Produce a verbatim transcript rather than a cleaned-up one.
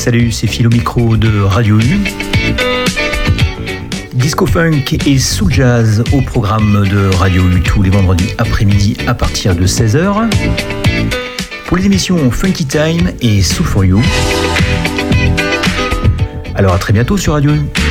Salut, c'est Phil au micro de Radio U. Disco Funk et Soul Jazz au programme de Radio U tous les vendredis après-midi à partir de seize heures. Pour les émissions Funky Time et Soul for You. Alors à très bientôt sur Radio U.